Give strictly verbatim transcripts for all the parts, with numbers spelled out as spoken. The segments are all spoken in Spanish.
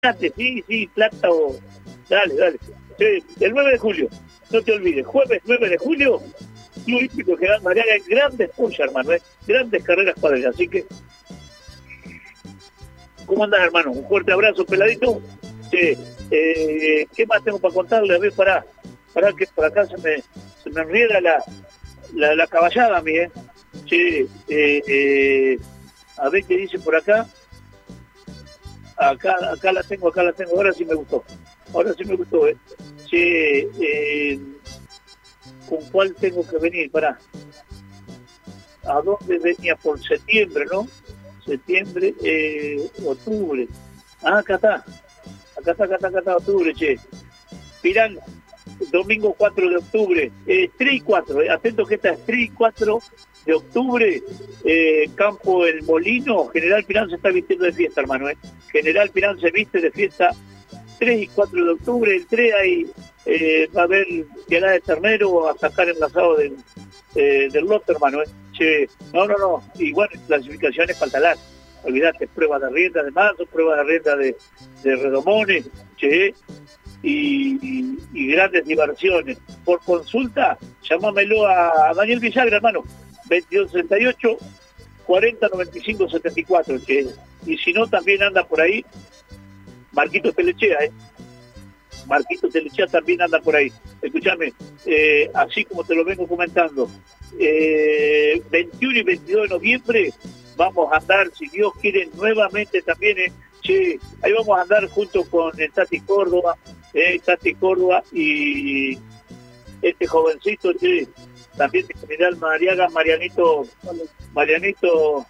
Sí, sí, plata o... Dale, dale. Sí, el nueve de julio, no te olvides, jueves nueve de julio, Club Hípico General Mariaga, grandes pullas, hermano, ¿eh? Grandes carreras para ella, así que... ¿Cómo andás, hermano? Un fuerte abrazo, peladito. Sí, eh, ¿qué más tengo para contarle? A ver, pará, pará que por acá se me, se me enrieda la, la, la caballada a mí, ¿eh? Sí, eh, eh, a ver qué dice por acá. Acá, acá la tengo, acá la tengo, ahora sí me gustó. Ahora sí me gustó, ¿eh? Sí, eh, ¿con cuál tengo que venir? Pará. ¿A dónde venía? Por septiembre, ¿no? Septiembre, eh, octubre. Ah, acá está. Acá está, acá está, acá está, octubre, che. Pirán, domingo cuatro de octubre. Eh, tres y cuatro, eh. Atento que esta es tres y cuatro de octubre. Eh, Campo El Molino. General Pirán se está vistiendo de fiesta, hermano, ¿eh? General Pirán se viste de fiesta tres y cuatro de octubre. El tres ahí eh, va a haber piedad de ternero a sacar el asado del, eh, del lote, hermano, ¿eh? Che, no, no, no. Igual clasificaciones faltalar. Olvídate, pruebas de rienda de mazo, pruebas de rienda de, de redomones, che, y, y, y grandes diversiones. Por consulta, llámamelo a Daniel Villagra, hermano, veintidós sesenta y ocho, cuarenta noventa y cinco setenta y cuatro, che. Y si no, también anda por ahí Marquito Telechea, ¿eh? Marquito Telechea también anda por ahí. Escúchame, eh, así como te lo vengo comentando, eh, veintiuno y veintidós de noviembre vamos a andar, si Dios quiere, nuevamente también, eh, che, ahí vamos a andar junto con el Tati Córdoba, eh, Tati Córdoba y este jovencito, che, también de General Mariaga, Marianito, Marianito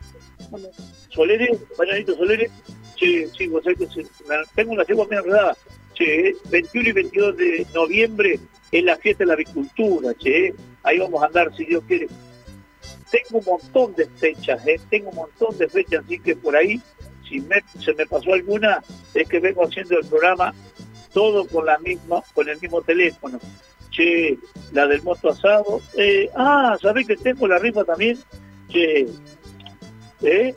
Solere, Marianito Solere, che, sí, vos sabés que se, tengo una cegua bien enredada, che, veintiuno y veintidós de noviembre es la fiesta de la avicultura, che, ahí vamos a andar, si Dios quiere. Tengo un montón de fechas, ¿eh? tengo un montón de fechas, así que por ahí, si me, se me pasó alguna, es que vengo haciendo el programa todo con la misma, con el mismo teléfono. Che, la del moto asado. Eh, ah, ¿sabés que tengo la rifa también? Che, ¿eh?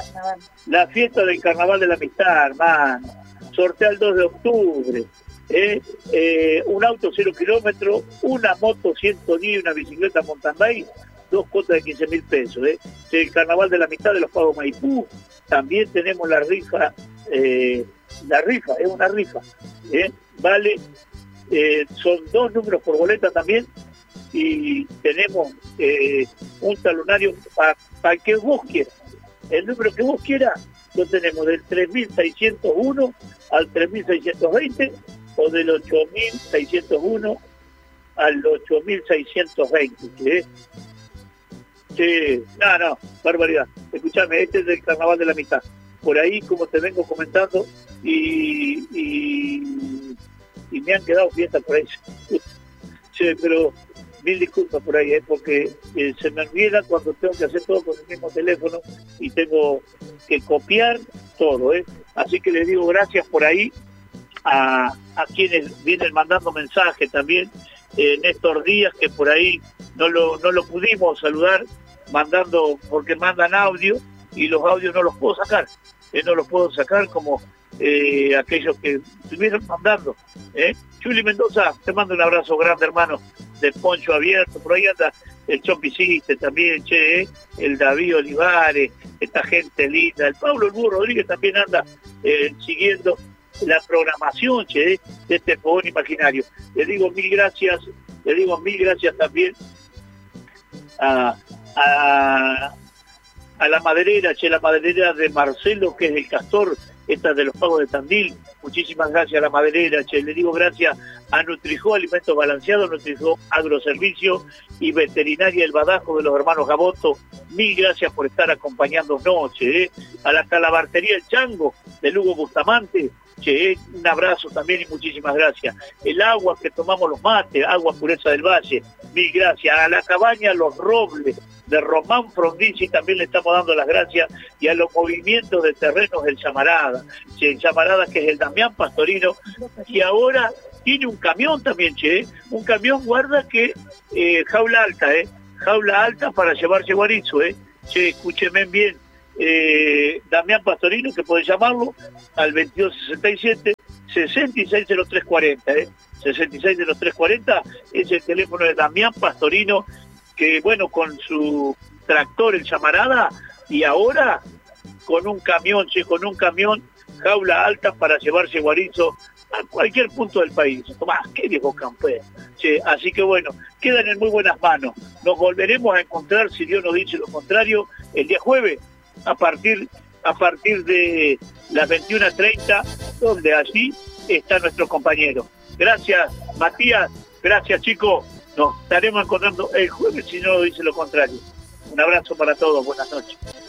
La fiesta del Carnaval de la Amistad, hermano. Sortea el dos de octubre. ¿eh? Eh, un auto cero kilómetros, una moto ciento diez, una bicicleta mountain bike, dos cuotas de quince mil pesos. ¿eh? El Carnaval de la Amistad de los Pagos Maipú, también tenemos la rifa, eh, la rifa, es una rifa, ¿eh? vale, eh, son dos números por boleta también, y tenemos eh, un talonario para pa que vos quieras, el número que vos quieras, lo tenemos del tres mil seiscientos uno al tres mil seiscientos veinte, o del ocho mil seiscientos uno al ocho mil seiscientos veinte, ¿eh? Sí, no, no, barbaridad. Escuchame, este es del Carnaval de la Amistad. Por ahí, como te vengo comentando, y, y, y me han quedado fiestas por ahí. Sí, pero mil disculpas por ahí, ¿eh? porque eh, se me olvida cuando tengo que hacer todo con el mismo teléfono y tengo que copiar todo. ¿eh? Así que les digo gracias por ahí a, a quienes vienen mandando mensajes también eh, en estos días que por ahí no lo, no lo pudimos saludar, mandando, porque mandan audio y los audios no los puedo sacar, eh, no los puedo sacar como eh, aquellos que estuvieron mandando. ¿eh? Chuli Mendoza, te mando un abrazo grande, hermano, de Poncho Abierto, por ahí anda el Chompiciste también, che, ¿eh? el David Olivares, esta gente linda, el Pablo El Burro Rodríguez también anda eh, siguiendo la programación, che, ¿eh? de este fogón imaginario. Le digo mil gracias, le digo mil gracias también a A, a la maderera, che, la maderera de Marcelo, que es el Castor, esta de los Pagos de Tandil. Muchísimas gracias a la maderera, che. Le digo gracias a Nutrijó Alimentos Balanceados, Nutrijó Agroservicio y Veterinaria El Badajo de los hermanos Gaboto. Mil gracias por estar acompañándonos, che. ¿eh? A la Calabartería El Chango de Lugo Bustamante, che, un abrazo también y muchísimas gracias. El agua que tomamos los mates, Agua Pureza del Valle, mil gracias. A la cabaña Los Robles de Román Frondizi también le estamos dando las gracias, y a los movimientos de terrenos del Llamarada, che, el Llamarada que es el Damián Pastorino, y ahora tiene un camión también, che, un camión, guarda que eh, jaula alta, eh, jaula alta para llevarse guarizo, eh, che, escúcheme bien, eh, Damián Pastorino, que puede llamarlo al veintidós sesenta y siete, sesenta y seis cero tres cuarenta, ¿eh? sesenta y seis cero tres cuarenta es el teléfono de Damián Pastorino, que bueno, con su tractor, el Llamarada, y ahora con un camión, che, con un camión, jaula alta para llevarse guarizo a cualquier punto del país. Tomás, qué viejo campeón. Che, así que bueno, quedan en muy buenas manos. Nos volveremos a encontrar, si Dios nos dice lo contrario, el día jueves, a partir, a partir de las veintiuna treinta, donde allí está nuestro compañero. Gracias, Matías. Gracias, chicos. Nos estaremos encontrando el jueves, si no nos dice lo contrario. Un abrazo para todos. Buenas noches.